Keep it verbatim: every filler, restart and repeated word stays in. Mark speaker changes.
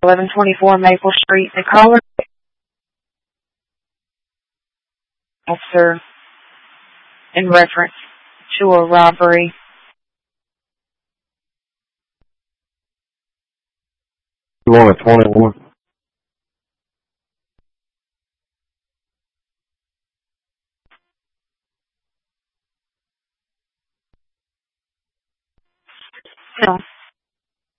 Speaker 1: eleven twenty-four Maple Street. The caller officer in reference to a robbery.
Speaker 2: You want a twenty-one?
Speaker 1: No.